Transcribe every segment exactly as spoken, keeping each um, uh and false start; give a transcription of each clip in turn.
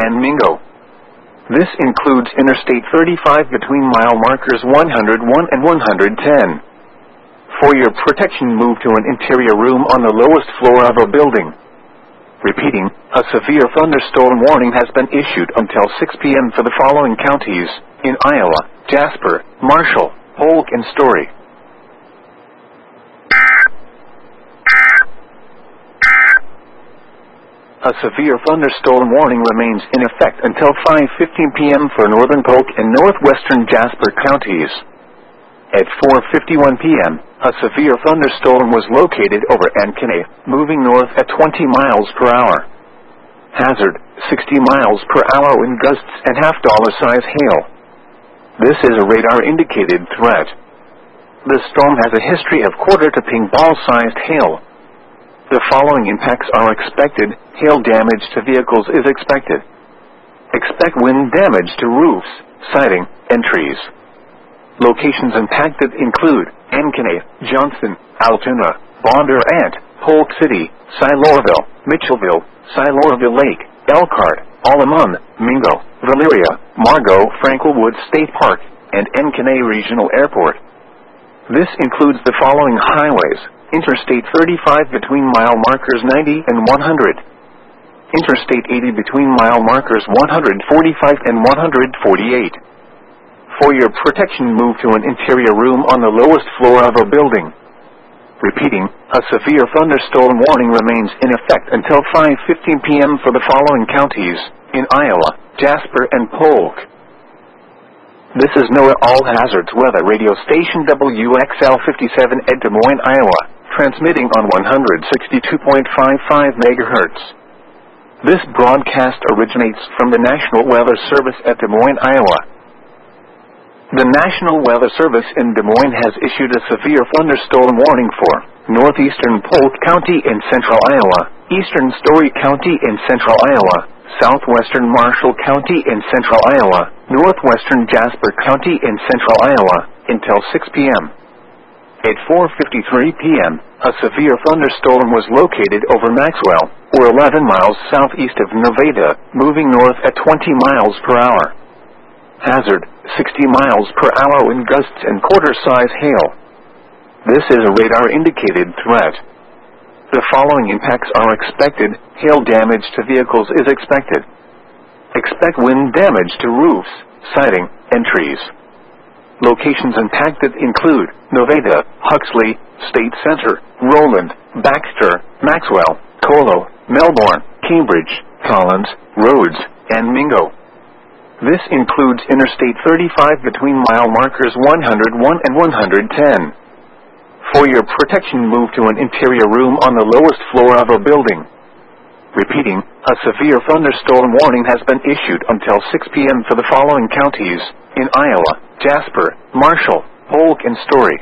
and Mingo. This includes Interstate thirty-five between mile markers one hundred one and one hundred ten. For your protection, move to an interior room on the lowest floor of a building. Repeating, a severe thunderstorm warning has been issued until six p m for the following counties in Iowa: Jasper, Marshall, Polk, and Story. A severe thunderstorm warning remains in effect until five fifteen p m for northern Polk and northwestern Jasper counties. At four fifty-one p m, a severe thunderstorm was located over Ankeny, moving north at twenty miles per hour. Hazard, sixty miles per hour wind gusts and half-dollar size hail. This is a radar-indicated threat. The storm has a history of quarter to ping ball-sized hail. The following impacts are expected. Hail damage to vehicles is expected. Expect wind damage to roofs, siding, and trees. Locations impacted include Ankeny, Johnston, Altoona, Bondurant, Polk City, Silourville, Mitchellville, Silourville Lake, Elkhart, Allemande, Mingo, Valeria, Margot, Frankelwood State Park, and Ankeny Regional Airport. This includes the following highways: Interstate thirty-five between mile markers ninety and one hundred. Interstate eighty between mile markers one hundred forty-five and one hundred forty-eight. For your protection, move to an interior room on the lowest floor of a building. Repeating, a severe thunderstorm warning remains in effect until five fifteen p m for the following counties in Iowa: Jasper and Polk. This is NOAA All Hazards Weather Radio Station W X L fifty-seven at Des Moines, Iowa, transmitting on one hundred sixty-two point five five megahertz. This broadcast originates from the National Weather Service at Des Moines, Iowa. The National Weather Service in Des Moines has issued a severe thunderstorm warning for northeastern Polk County in central Iowa, eastern Story County in central Iowa, southwestern Marshall County in central Iowa, northwestern Jasper County in central Iowa, until six p m At four fifty-three p m, a severe thunderstorm was located over Maxwell, or eleven miles southeast of Nevada, moving north at twenty miles per hour. Hazard, sixty miles per hour wind gusts and quarter-size hail. This is a radar-indicated threat. The following impacts are expected. Hail damage to vehicles is expected. Expect wind damage to roofs, siding, and trees. Locations impacted include Nevada, Huxley, State Center, Roland, Baxter, Maxwell, Colo, Melbourne, Cambridge, Collins, Rhodes, and Mingo. This includes Interstate thirty-five between mile markers one hundred one and one hundred ten. For your protection, move to an interior room on the lowest floor of a building. Repeating, a severe thunderstorm warning has been issued until six p m for the following counties in Iowa: Jasper, Marshall, Polk, and Story.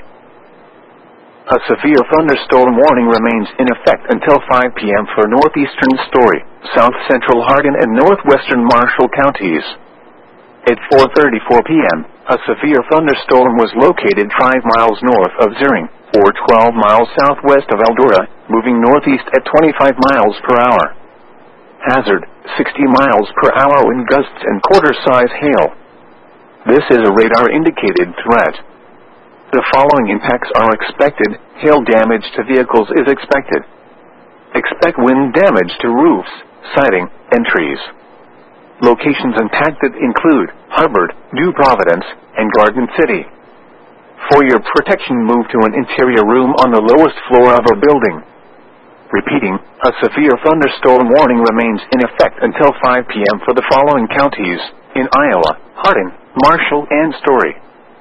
A severe thunderstorm warning remains in effect until five p m for northeastern Story, south central Hardin, and northwestern Marshall counties. At four thirty-four p m, a severe thunderstorm was located five miles north of Zering, or twelve miles southwest of Eldora, moving northeast at twenty-five miles per hour. Hazard, sixty miles per hour wind gusts and quarter-size hail. This is a radar-indicated threat. The following impacts are expected. Hail damage to vehicles is expected. Expect wind damage to roofs, siding, and trees. Locations impacted include Hubbard, New Providence, and Garden City. For your protection, move to an interior room on the lowest floor of a building. Repeating, a severe thunderstorm warning remains in effect until five p m for the following counties in Iowa: Hardin, Marshall, and Story.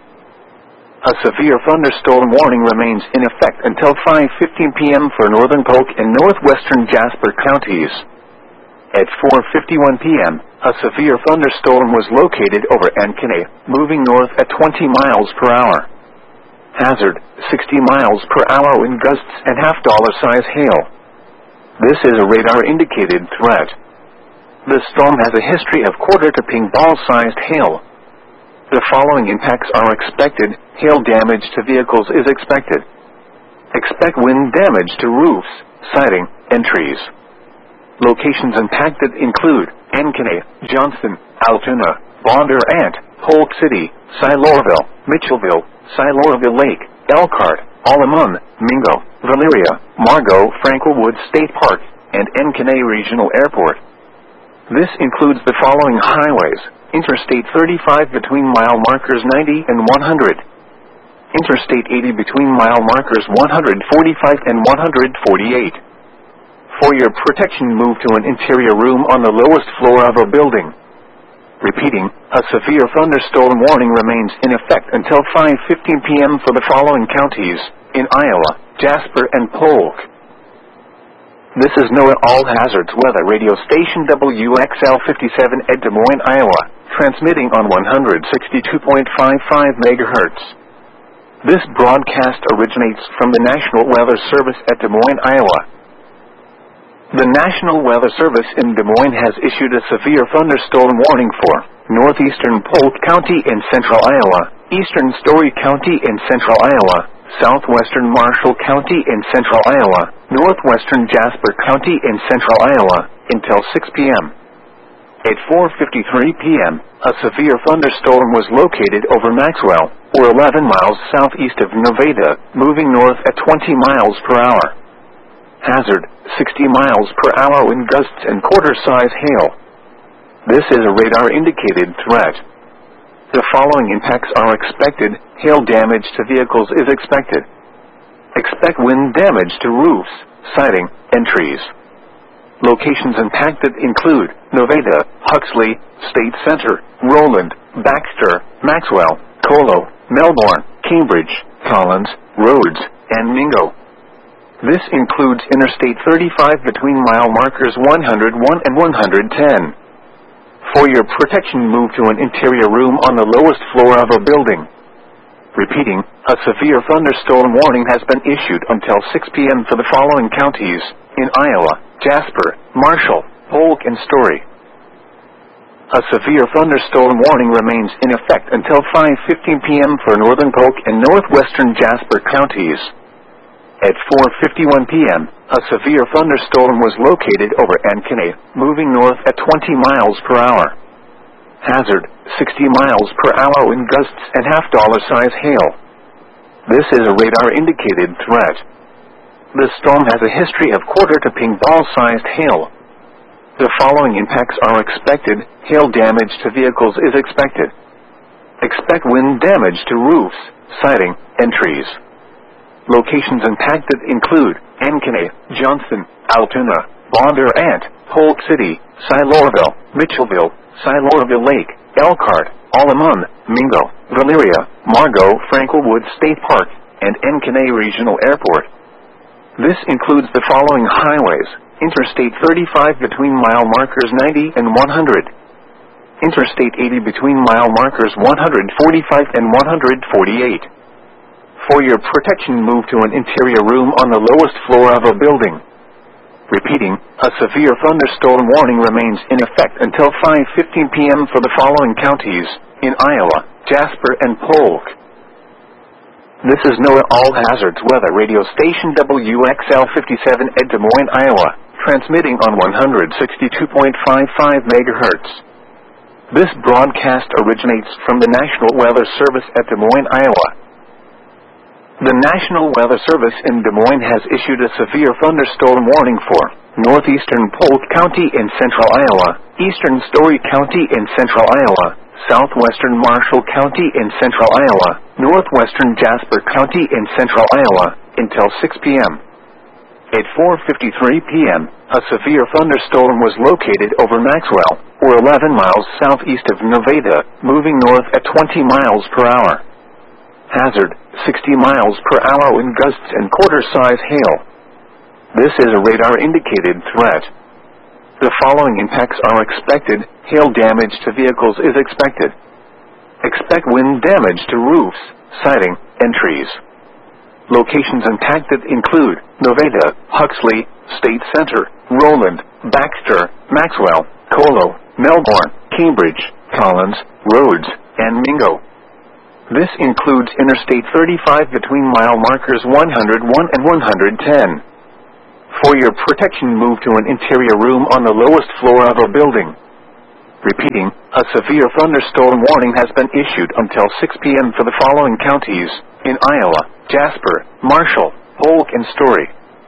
A severe thunderstorm warning remains in effect until five fifteen p m for northern Polk and northwestern Jasper counties. At four fifty-one p m, a severe thunderstorm was located over Ankeny, moving north at twenty miles per hour. Hazard, sixty miles per hour wind gusts and half-dollar size hail. This is a radar-indicated threat. The storm has a history of quarter to ping ball-sized hail. The following impacts are expected. Hail damage to vehicles is expected. Expect wind damage to roofs, siding, and trees. Locations impacted include Ankeny, Johnston, Altoona, Bondurant, Polk City, Silourville, Mitchellville, Silourville Lake, Elkhart, Allemande, Mingo, Valeria, Margot, Frankelwood State Park, and Ankeny Regional Airport. This includes the following highways: Interstate thirty-five between mile markers ninety and one hundred. Interstate eighty between mile markers one hundred forty-five and one hundred forty-eight. For your protection, move to an interior room on the lowest floor of a building. Repeating, a severe thunderstorm warning remains in effect until five fifteen p m for the following counties in Iowa, Jasper, and Polk. This is NOAA All Hazards Weather Radio Station W X L fifty-seven at Des Moines, Iowa, transmitting on one hundred sixty-two point five five megahertz. This broadcast originates from the National Weather Service at Des Moines, Iowa. The National Weather Service in Des Moines has issued a severe thunderstorm warning for northeastern Polk County in central Iowa, eastern Story County in central Iowa, southwestern Marshall County in central Iowa, northwestern Jasper County in central Iowa, until six p m At four fifty-three p m, a severe thunderstorm was located over Maxwell, or eleven miles southeast of Nevada, moving north at twenty miles per hour. Hazard, sixty miles per hour wind gusts and quarter-size hail. This is a radar-indicated threat. The following impacts are expected. Hail damage to vehicles is expected. Expect wind damage to roofs, siding, and trees. Locations impacted include Nevada, Huxley, State Center, Roland, Baxter, Maxwell, Colo, Melbourne, Cambridge, Collins, Rhodes, and Mingo. This includes Interstate thirty-five between mile markers one hundred one and one hundred ten. For your protection, move to an interior room on the lowest floor of a building. Repeating, a severe thunderstorm warning has been issued until six p m for the following counties in Iowa, Jasper, Marshall, Polk, and Story. A severe thunderstorm warning remains in effect until five fifteen p m for northern Polk and northwestern Jasper counties. At four fifty-one p m, a severe thunderstorm was located over Ankeny, moving north at twenty miles per hour. Hazard, sixty miles per hour wind gusts and half-dollar-size hail. This is a radar-indicated threat. The storm has a history of quarter to ping ball-sized hail. The following impacts are expected. Hail damage to vehicles is expected. Expect wind damage to roofs, siding, and trees. Locations impacted include Ankeny, Johnston, Altoona, Bondurant, Polk City, Silourville, Mitchellville, Silourville Lake, Elkhart, Allemande, Mingo, Valeria, Margot, Frankelwood State Park, and Ankeny Regional Airport. This includes the following highways: Interstate thirty-five between mile markers ninety and one hundred. Interstate eighty between mile markers one hundred forty-five and one hundred forty-eight. For your protection, move to an interior room on the lowest floor of a building. Repeating, a severe thunderstorm warning remains in effect until five fifteen p m for the following counties in Iowa, Jasper, and Polk. This is NOAA All Hazards Weather Radio Station W X L fifty-seven at Des Moines, Iowa, transmitting on one hundred sixty-two point five five megahertz. This broadcast originates from the National Weather Service at Des Moines, Iowa. The National Weather Service in Des Moines has issued a severe thunderstorm warning for northeastern Polk County in central Iowa, eastern Story County in central Iowa, southwestern Marshall County in central Iowa, northwestern Jasper County in central Iowa, until six p m At four fifty-three p m, a severe thunderstorm was located over Maxwell, or eleven miles southeast of Nevada, moving north at twenty miles per hour. Hazard, sixty miles per hour wind gusts and quarter-size hail. This is a radar-indicated threat. The following impacts are expected. Hail damage to vehicles is expected. Expect wind damage to roofs, siding, and trees. Locations impacted include Nevada, Huxley, State Center, Roland, Baxter, Maxwell, Colo, Melbourne, Cambridge, Collins, Rhodes, and Mingo. This includes Interstate thirty-five between mile markers one hundred one and one hundred ten. For your protection, move to an interior room on the lowest floor of a building. Repeating, a severe thunderstorm warning has been issued until six p.m. for the following counties in Iowa: Jasper, Marshall, Polk, and Story.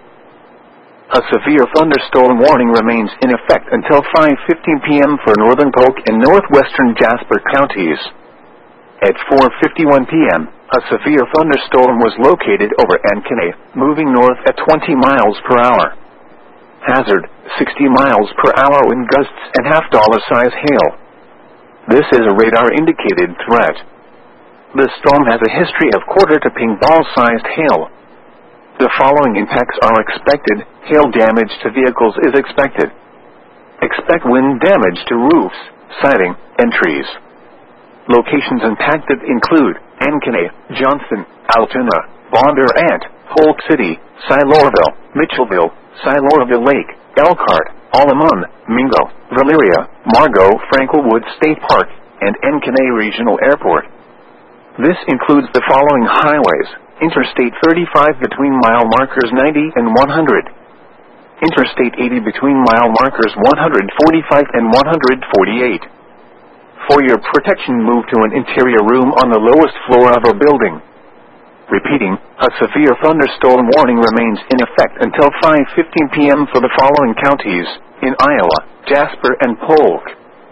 A severe thunderstorm warning remains in effect until five fifteen p.m. for northern Polk and northwestern Jasper counties. At four fifty-one p.m., a severe thunderstorm was located over Ankeny, moving north at twenty miles per hour. Hazard, sixty miles per hour wind gusts and half-dollar size hail. This is a radar-indicated threat. The storm has a history of quarter to ping ball-sized hail. The following impacts are expected. Hail damage to vehicles is expected. Expect wind damage to roofs, siding, and trees. Locations impacted include Ankeny, Johnston, Altoona, Bondurant, Polk City, Silourville, Mitchellville, Silourville Lake, Elkhart, Allemande, Mingo, Valeria, Margot, Frankelwood State Park, and Ankeny Regional Airport. This includes the following highways: Interstate thirty-five between mile markers ninety and one hundred. Interstate eighty between mile markers one hundred forty-five and one hundred forty-eight. For your protection, move to an interior room on the lowest floor of a building. Repeating, a severe thunderstorm warning remains in effect until five fifteen p.m. for the following counties in Iowa: Jasper and Polk.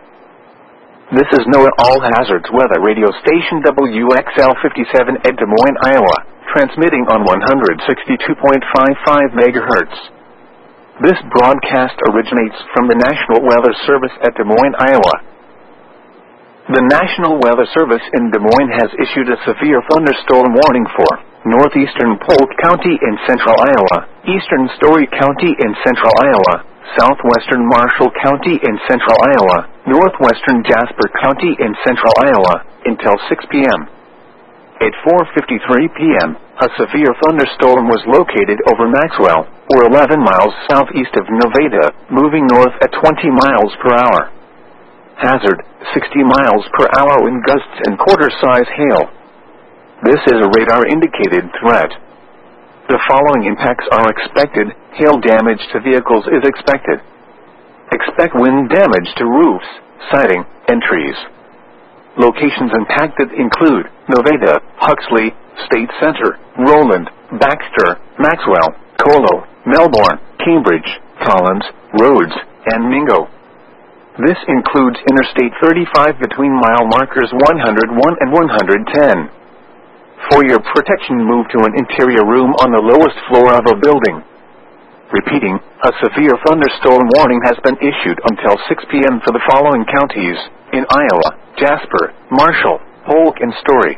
This is NOAA All Hazards Weather Radio Station W X L fifty-seven at Des Moines, Iowa, transmitting on one hundred sixty-two point five five megahertz. This broadcast originates from the National Weather Service at Des Moines, Iowa. The National Weather Service in Des Moines has issued a severe thunderstorm warning for northeastern Polk County in central Iowa, eastern Story County in central Iowa, southwestern Marshall County in central Iowa, northwestern Jasper County in central Iowa, until six p.m. At four fifty-three p.m., a severe thunderstorm was located over Maxwell, or eleven miles southeast of Nevada, moving north at twenty miles per hour. Hazard, sixty miles per hour wind gusts and quarter-size hail. This is a radar-indicated threat. The following impacts are expected. Hail damage to vehicles is expected. Expect wind damage to roofs, siding, and trees. Locations impacted include Nevada, Huxley, State Center, Roland, Baxter, Maxwell, Colo, Melbourne, Cambridge, Collins, Rhodes, and Mingo. This includes Interstate thirty-five between mile markers one hundred one and one hundred ten. For your protection, move to an interior room on the lowest floor of a building. Repeating, a severe thunderstorm warning has been issued until six p.m. for the following counties in Iowa: Jasper, Marshall, Polk, and Story.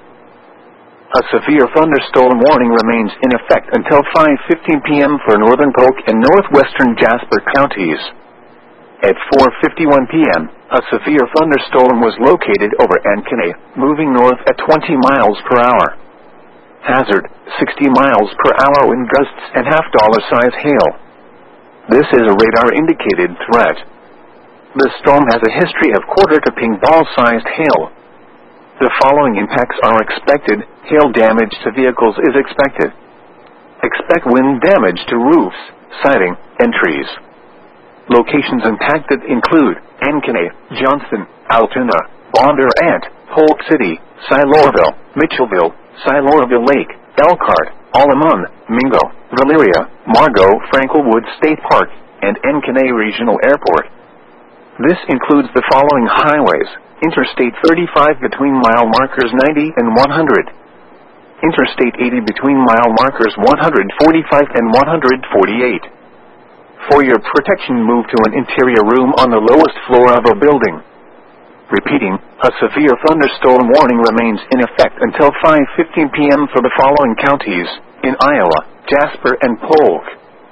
A severe thunderstorm warning remains in effect until five fifteen p.m. for northern Polk and northwestern Jasper counties. At four fifty-one p.m., a severe thunderstorm was located over Ankeny, moving north at twenty miles per hour. Hazard, sixty miles per hour wind gusts and half-dollar size hail. This is a radar-indicated threat. The storm has a history of quarter to ping ball-sized hail. The following impacts are expected. Hail damage to vehicles is expected. Expect wind damage to roofs, siding, and trees. Locations impacted include Ankeny, Johnston, Altoona, Bondurant, Polk City, Silourville, Mitchellville, Silourville Lake, Elkhart, Allemande, Mingo, Valeria, Margot, Frankelwood State Park, and Ankeny Regional Airport. This includes the following highways: Interstate thirty-five between mile markers ninety and one hundred. Interstate eighty between mile markers one hundred forty-five and one hundred forty-eight. For your protection, move to an interior room on the lowest floor of a building. Repeating, a severe thunderstorm warning remains in effect until five fifteen p.m. for the following counties in Iowa: Jasper and Polk.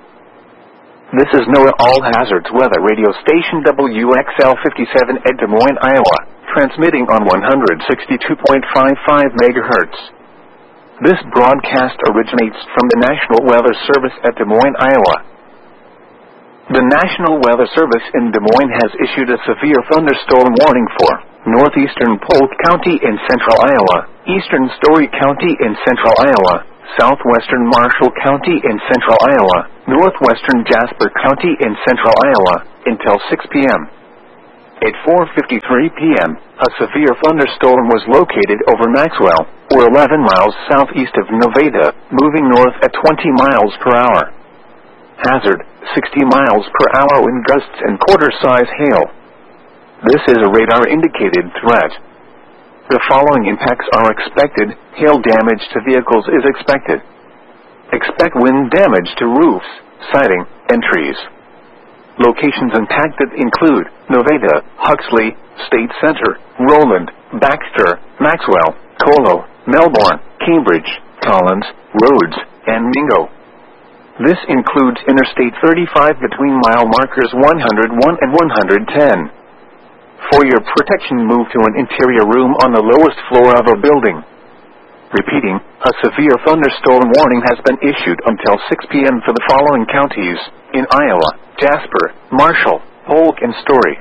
This is NOAA All Hazards Weather Radio Station W X L fifty-seven at Des Moines, Iowa, transmitting on one hundred sixty-two point five five megahertz. This broadcast originates from the National Weather Service at Des Moines, Iowa. The National Weather Service in Des Moines has issued a severe thunderstorm warning for northeastern Polk County in central Iowa, eastern Story County in central Iowa, southwestern Marshall County in central Iowa, northwestern Jasper County in central Iowa, until six p.m. At four fifty-three p.m., a severe thunderstorm was located over Maxwell, or eleven miles southeast of Nevada, moving north at twenty miles per hour. Hazard, sixty miles per hour wind gusts and quarter-size hail. This is a radar-indicated threat. The following impacts are expected. Hail damage to vehicles is expected. Expect wind damage to roofs, siding, and trees. Locations impacted include Nevada, Huxley, State Center, Roland, Baxter, Maxwell, Colo, Melbourne, Cambridge, Collins, Rhodes, and Mingo. This includes Interstate thirty-five between mile markers one hundred one and one hundred ten. For your protection, move to an interior room on the lowest floor of a building. Repeating, a severe thunderstorm warning has been issued until six p.m. for the following counties in Iowa: Jasper, Marshall, Polk, and Story.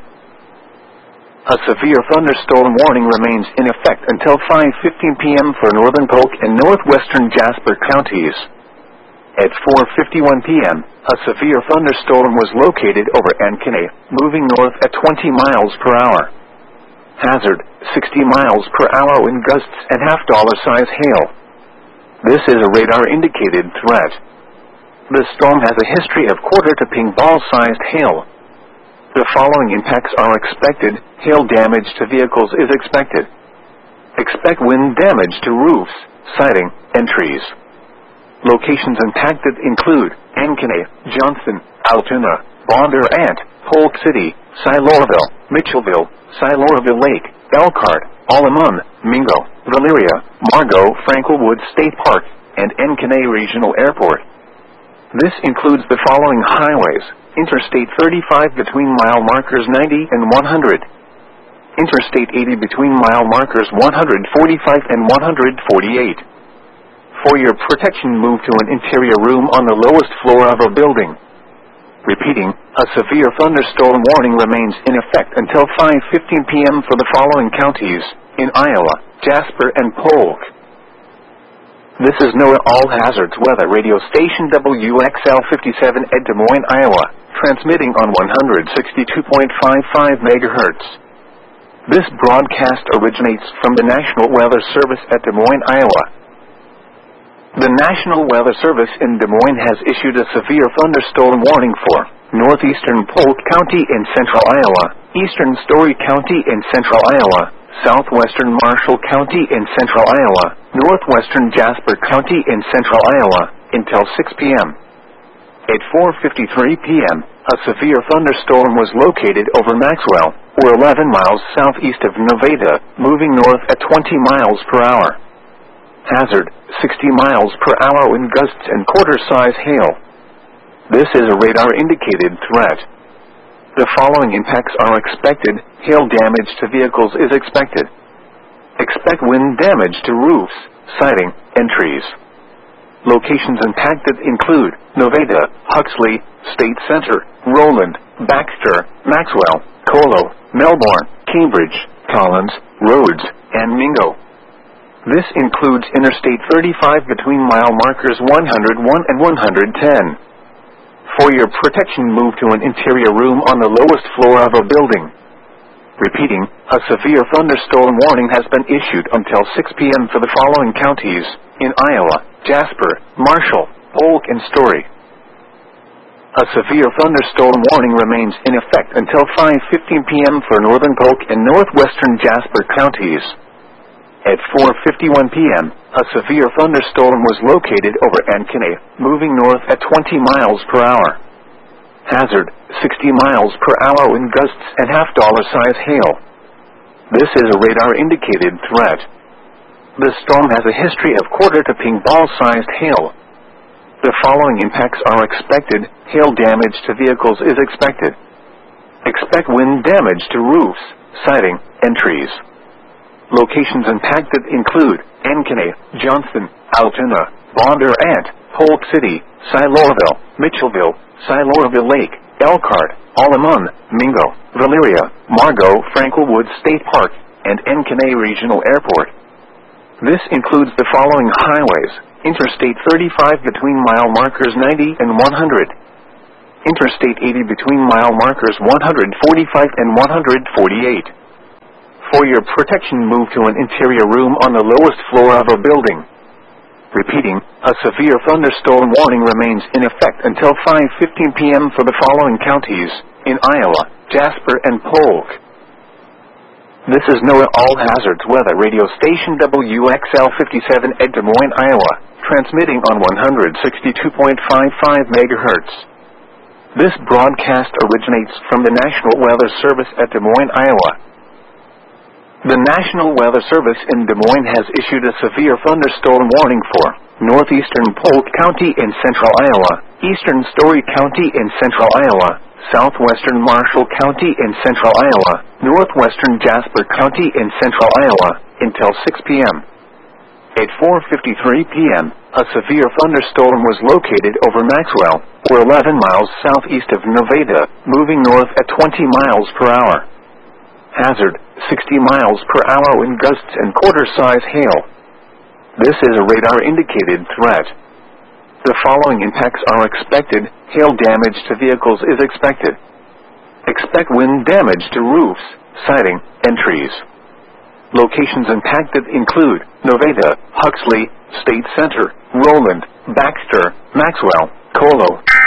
A severe thunderstorm warning remains in effect until five fifteen p.m. for northern Polk and northwestern Jasper counties. At four fifty-one p.m., a severe thunderstorm was located over Ankeny, moving north at twenty miles per hour. Hazard, sixty miles per hour wind gusts and half-dollar-size hail. This is a radar-indicated threat. The storm has a history of quarter-to-ping ball-sized hail. The following impacts are expected. Hail damage to vehicles is expected. Expect wind damage to roofs, siding, and trees. Locations impacted include Ankeny, Johnston, Altoona, Bondurant, Polk City, Siloraville, Mitchellville, Siloraville Lake, Elkhart, Allemande, Mingo, Valeria, Margot, Frankelwood State Park, and Ankeny Regional Airport. This includes the following highways: Interstate thirty-five between mile markers ninety and one hundred. Interstate eighty between mile markers one hundred forty-five and one hundred forty-eight. For your protection, move to an interior room on the lowest floor of a building. Repeating, a severe thunderstorm warning remains in effect until five fifteen p.m. for the following counties in Iowa: Jasper and Polk. This is NOAA All Hazards Weather Radio Station W X L fifty-seven at Des Moines, Iowa, transmitting on one hundred sixty-two point five five megahertz. This broadcast originates from the National Weather Service at Des Moines, Iowa. The National Weather Service in Des Moines has issued a severe thunderstorm warning for northeastern Polk County in central Iowa, eastern Story County in central Iowa, southwestern Marshall County in central Iowa, northwestern Jasper County in central Iowa, until six p.m. At four fifty-three p.m., a severe thunderstorm was located over Maxwell, or eleven miles southeast of Nevada, moving north at twenty miles per hour. Hazard, sixty miles per hour wind gusts and quarter-size hail. This is a radar-indicated threat. The following impacts are expected. Hail damage to vehicles is expected. Expect wind damage to roofs, siding, and trees. Locations impacted include Nevada, Huxley, State Center, Roland, Baxter, Maxwell, Colo, Melbourne, Cambridge, Collins, Rhodes, and Mingo. This includes Interstate thirty-five between mile markers one hundred one and one hundred ten. For your protection, move to an interior room on the lowest floor of a building. Repeating, a severe thunderstorm warning has been issued until six p.m. for the following counties in Iowa: Jasper, Marshall, Polk, and Story. A severe thunderstorm warning remains in effect until five fifteen p.m. for northern Polk and northwestern Jasper counties. At four fifty-one p.m., a severe thunderstorm was located over Ankeny, moving north at twenty miles per hour. Hazard, sixty miles per hour wind gusts and half-dollar-size hail. This is a radar-indicated threat. The storm has a history of quarter-to-ping ball-sized hail. The following impacts are expected. Hail damage to vehicles is expected. Expect wind damage to roofs, siding, and trees. Locations impacted include Ankeny, Johnston, Altoona, Bondurant, Polk City, Siloraville, Mitchellville, Siloraville Lake, Elkhart, Allemande, Mingo, Valeria, Margot, Frankelwood State Park, and Ankeny Regional Airport. This includes the following highways: Interstate thirty-five between mile markers ninety and one hundred. Interstate eighty between mile markers one forty-five and one forty-eight. For your protection, move to an interior room on the lowest floor of a building. Repeating, a severe thunderstorm warning remains in effect until five fifteen p m for the following counties in Iowa, Jasper, and Polk. This is NOAA All Hazards Weather Radio Station W X L fifty-seven at Des Moines, Iowa, transmitting on one sixty-two point five five megahertz. This broadcast originates from the National Weather Service at Des Moines, Iowa. The National Weather Service in Des Moines has issued a severe thunderstorm warning for northeastern Polk County in central Iowa, eastern Story County in central Iowa, southwestern Marshall County in central Iowa, northwestern Jasper County in central Iowa, until six p m At four fifty-three p m, a severe thunderstorm was located over Maxwell, or eleven miles southeast of Nevada, moving north at twenty miles per hour. Hazard, sixty miles per hour wind gusts and quarter-size hail. This is a radar-indicated threat. The following impacts are expected. Hail damage to vehicles is expected. Expect wind damage to roofs, siding, and trees. Locations impacted include Nevada, Huxley, State Center, Roland, Baxter, Maxwell, Colo.